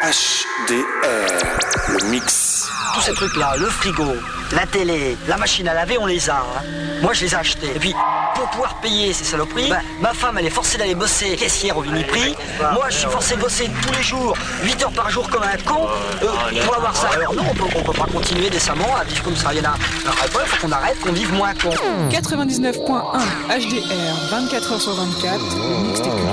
HDR, le mix. Tous ces trucs-là, le frigo, la télé, la machine à laver, on les a. Hein. Moi, je les ai achetés. Et puis, pour pouvoir payer ces saloperies, ma femme, elle est forcée d'aller bosser caissière au Viniprix. Moi, je suis forcé de bosser tous les jours, 8 heures par jour comme un con, pour avoir ça. Alors non, on peut pas continuer décemment à vivre comme ça. Il y en a il faut qu'on arrête, qu'on vive moins con. 99.1 HDR, 24h sur 24, le mix des